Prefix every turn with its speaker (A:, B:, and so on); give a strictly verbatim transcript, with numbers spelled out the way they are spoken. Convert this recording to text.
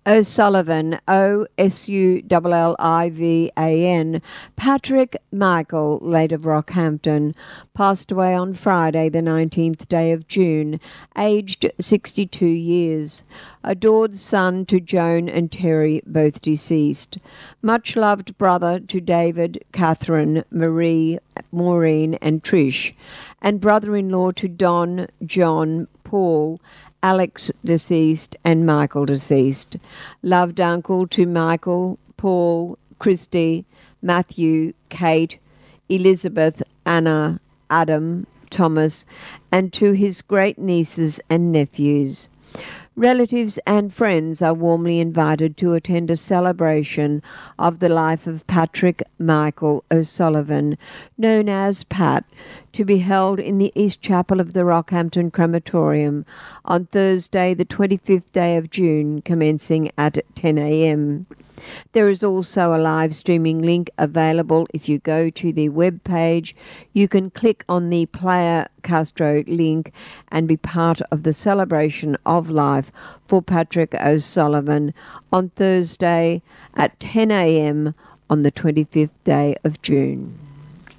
A: O'Sullivan, O S U L L I V A N, Patrick Michael, late of Rockhampton, passed away on Friday, the nineteenth day of June, aged sixty-two years. Adored son to Joan and Terry, both deceased. Much loved brother to David, Catherine, Marie, Maureen, and Trish, and brother-in-law to Don, John, Paul, Alex deceased, and Michael deceased. Loved uncle to Michael, Paul, Christy, Matthew, Kate, Elizabeth, Anna, Adam, Thomas, and to his great nieces and nephews. Relatives and friends are warmly invited to attend a celebration of the life of Patrick Michael O'Sullivan, known as Pat, to be held in the East Chapel of the Rockhampton Crematorium on Thursday, the twenty-fifth day of June, commencing at ten a m There is also a live streaming link available. If you go to the web page, you can click on the Player Castro link and be part of the celebration of life for Patrick O'Sullivan on Thursday at ten a m on the twenty-fifth day of June.